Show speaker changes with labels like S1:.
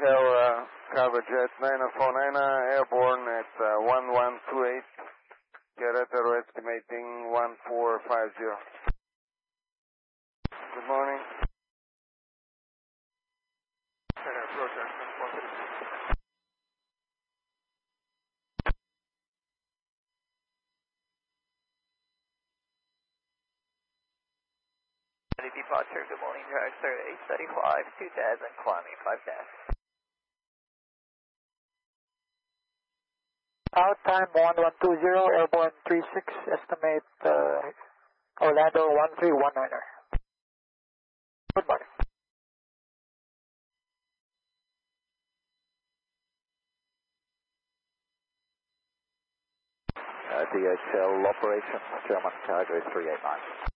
S1: DHL Cargo Jet 9049 airborne at 1128. Querétaro estimating 1450. Good morning.
S2: Departure, good morning, drag sir, 835, 2000, climbing 5 dash.
S3: Out time 1120, airborne 36, estimate Orlando 1319er. Good morning.
S2: DHL operations, German Cargo 389.